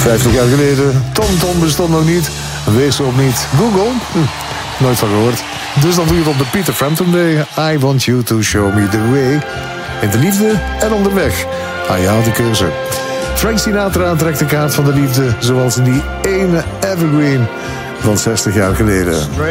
50 jaar geleden. TomTom bestond nog niet. Wees ook niet. Google? Nooit van gehoord. Dus dan doe je het op de Peter Frampton Day. I want you to show me the way. In de liefde en onderweg. Ah ja, de keuze. Frank Sinatra trekt de kaart van de liefde. Zoals in die ene evergreen van 60 jaar geleden.